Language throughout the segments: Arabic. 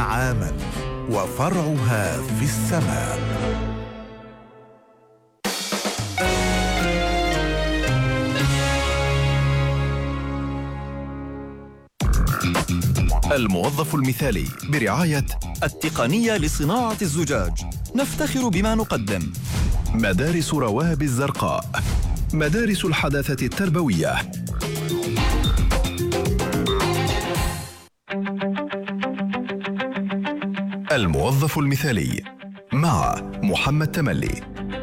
عاماً وفرعها في السماء. الموظف المثالي برعاية التقنية لصناعة الزجاج. نفتخر بما نقدم. مدارس رواب الزرقاء، مدارس الحداثة التربوية. الموظف المثالي مع محمد تملي.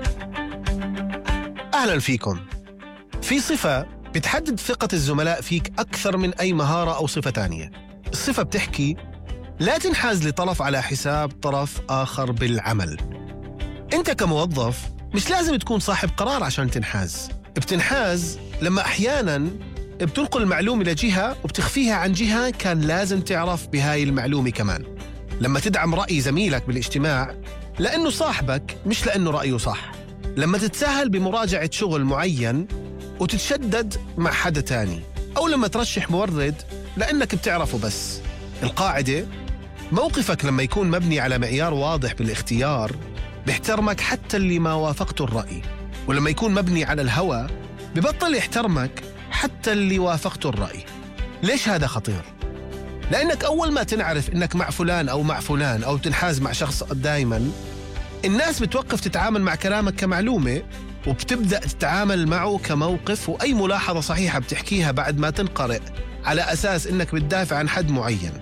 أهلا فيكم. في صفة بتحدد ثقة الزملاء فيك أكثر من أي مهارة أو صفة تانية. الصفة بتحكي لا تنحاز لطرف على حساب طرف آخر بالعمل. أنت كموظف مش لازم تكون صاحب قرار عشان تنحاز. بتنحاز لما أحياناً بتنقل المعلومة لجهة وبتخفيها عن جهة كان لازم تعرف بهاي المعلومة كمان. لما تدعم رأي زميلك بالاجتماع لأنه صاحبك مش لأنه رأيه صح. لما تتساهل بمراجعة شغل معين وتتشدد مع حدا تاني، أو لما ترشح مورد لأنك بتعرفه بس. القاعدة: موقفك لما يكون مبني على معيار واضح بالاختيار بيحترمك حتى اللي ما وافقته الرأي، ولما يكون مبني على الهوى ببطل يحترمك حتى اللي وافقته الرأي. ليش هذا خطير؟ لأنك أول ما تنعرف إنك مع فلان أو مع فلان أو تنحاز مع شخص دايماً، الناس بتوقف تتعامل مع كلامك كمعلومة وبتبدأ تتعامل معه كموقف، وأي ملاحظة صحيحة بتحكيها بعد ما تنقرئ على أساس إنك بتدافع عن حد معين.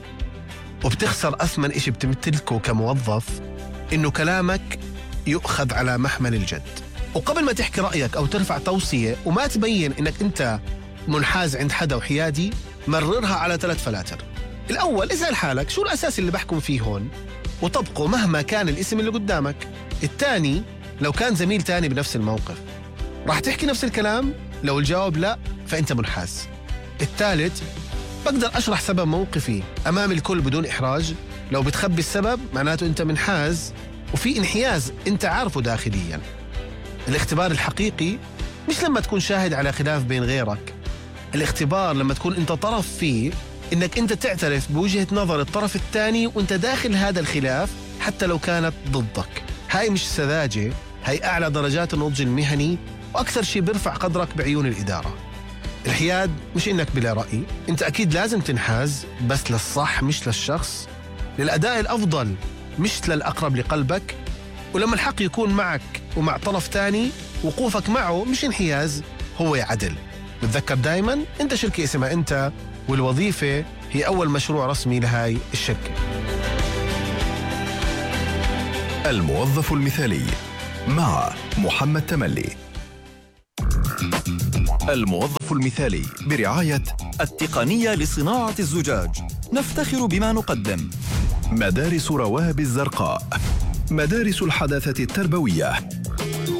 وبتخسر أثمن إشي بتمتلكه كموظف، إنه كلامك يؤخذ على محمل الجد. وقبل ما تحكي رأيك أو ترفع توصية وما تبين إنك أنت منحاز عند حدا وحيادي، مررها على 3 فلاتر. الأول: اسأل حالك شو الأساس اللي بحكم فيه هون وطبقه مهما كان الاسم اللي قدامك. الثاني: لو كان زميل تاني بنفس الموقف راح تحكي نفس الكلام؟ لو الجواب لا فأنت منحاز. الثالث: بقدر أشرح سبب موقفي أمام الكل بدون إحراج. لو بتخبي السبب معناته أنت منحاز وفي انحياز أنت عارفه داخليا. الاختبار الحقيقي مش لما تكون شاهد على خلاف بين غيرك. الاختبار لما تكون أنت طرف فيه، إنك أنت تعترف بوجهة نظر الطرف الثاني وأنت داخل هذا الخلاف حتى لو كانت ضدك. هاي مش سذاجة، هاي أعلى درجات النضج المهني، وأكثر شيء بيرفع قدرك بعيون الإدارة. الحياد مش إنك بلا رأي، أنت أكيد لازم تنحاز بس للصح مش للشخص، للأداء الأفضل مش للأقرب لقلبك. ولما الحق يكون معك ومع طرف تاني، وقوفك معه مش انحياز، هو عدل. بتذكر دايما أنت شركة اسمها أنت، والوظيفة هي أول مشروع رسمي لهاي الشركة. الموظف المثالي مع محمد تملي. الموظف المثالي برعاية التقنية لصناعة الزجاج. نفتخر بما نقدم. مدارس رواب الزرقاء، مدارس الحداثة التربوية.